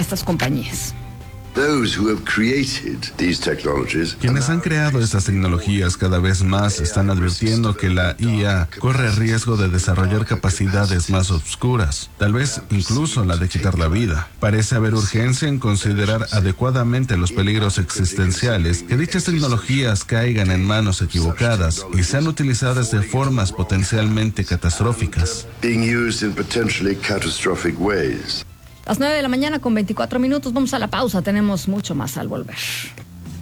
estas compañías. Quienes han creado estas tecnologías cada vez más están advirtiendo que la IA corre riesgo de desarrollar capacidades más oscuras, tal vez incluso la de quitar la vida. Parece haber urgencia en considerar adecuadamente los peligros existenciales que dichas tecnologías caigan en manos equivocadas y sean utilizadas de formas potencialmente catastróficas. Las 9 de la mañana con 24 minutos. Vamos a la pausa. Tenemos mucho más al volver.